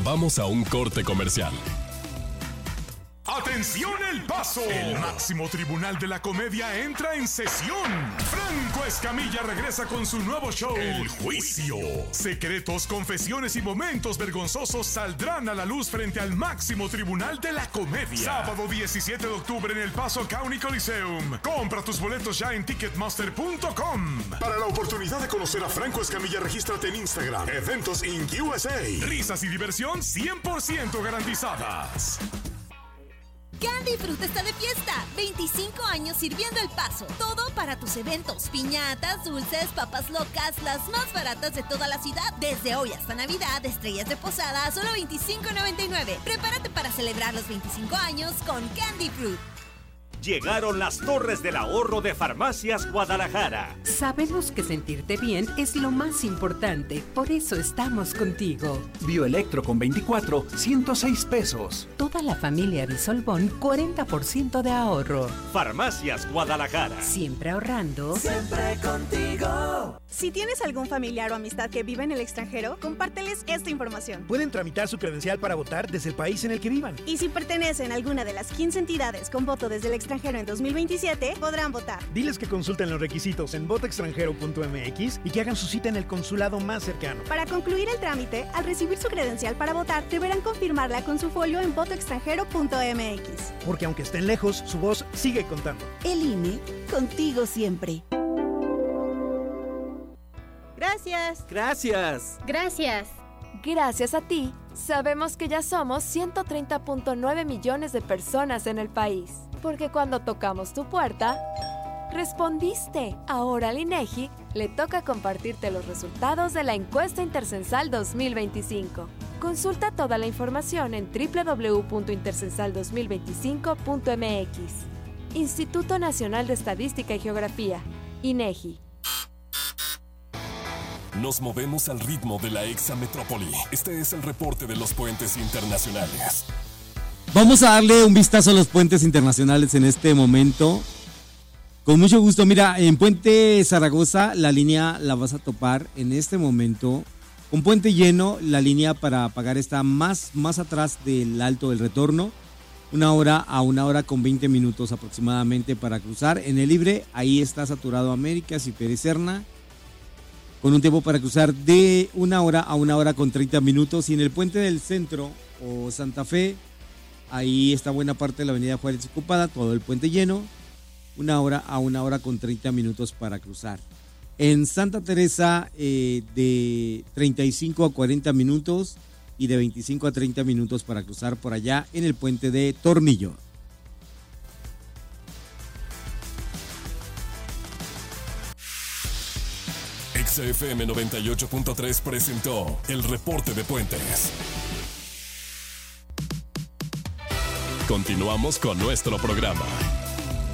Vamos a un corte comercial. ¡Atención El Paso! El máximo tribunal de la comedia entra en sesión. Franco Escamilla regresa con su nuevo show, El Juicio. Secretos, confesiones y momentos vergonzosos saldrán a la luz frente al máximo tribunal de la comedia. Sábado 17 de octubre en El Paso County Coliseum. Compra tus boletos ya en Ticketmaster.com. Para la oportunidad de conocer a Franco Escamilla, regístrate en Instagram. Eventos in USA. Risas y diversión 100% garantizadas. Candy Fruit está de fiesta. 25 años sirviendo El Paso. Todo para tus eventos. Piñatas, dulces, papas locas, las más baratas de toda la ciudad. Desde hoy hasta Navidad, estrellas de posada a solo $25.99. Prepárate para celebrar los 25 años con Candy Fruit. Llegaron las Torres del Ahorro de Farmacias Guadalajara. Sabemos que sentirte bien es lo más importante, por eso estamos contigo. Bioelectro con 24, 106 pesos. Toda la familia Bisolbón, 40% de ahorro. Farmacias Guadalajara. Siempre ahorrando. Siempre contigo. Si tienes algún familiar o amistad que vive en el extranjero, compárteles esta información. Pueden tramitar su credencial para votar desde el país en el que vivan. Y si pertenecen a alguna de las 15 entidades con voto desde el extranjero en 2027, podrán votar. Diles que consulten los requisitos en votoextranjero.mx y que hagan su cita en el consulado más cercano. Para concluir el trámite, al recibir su credencial para votar, deberán confirmarla con su folio en votoextranjero.mx. Porque aunque estén lejos, su voz sigue contando. El INE, contigo siempre. Gracias. Gracias. Gracias. Gracias a ti, sabemos que ya somos 130.9 millones de personas en el país. Porque cuando tocamos tu puerta, respondiste. Ahora al INEGI le toca compartirte los resultados de la encuesta Intercensal 2025. Consulta toda la información en www.intercensal2025.mx. Instituto Nacional de Estadística y Geografía, INEGI. Nos movemos al ritmo de la exametrópoli. Este es el reporte de los puentes internacionales. Vamos a darle un vistazo a los puentes internacionales en este momento. Con mucho gusto. Mira, en Puente Zaragoza la línea la vas a topar en este momento. Con puente lleno, la línea para pagar está más atrás del Alto del Retorno. 1 hora a 1 hora con 20 minutos aproximadamente para cruzar. En el Libre, ahí está saturado Américas y Pérez Serna, con un tiempo para cruzar de 1 hora a 1 hora con 30 minutos. Y en el Puente del Centro o Santa Fe, ahí está buena parte de la avenida Juárez ocupada, todo el puente lleno, 1 hora a 1 hora con 30 minutos para cruzar. En Santa Teresa de 35 a 40 minutos y de 25 a 30 minutos para cruzar por allá en el puente de Tornillo. XFM 98.3 presentó el reporte de puentes. Continuamos con nuestro programa.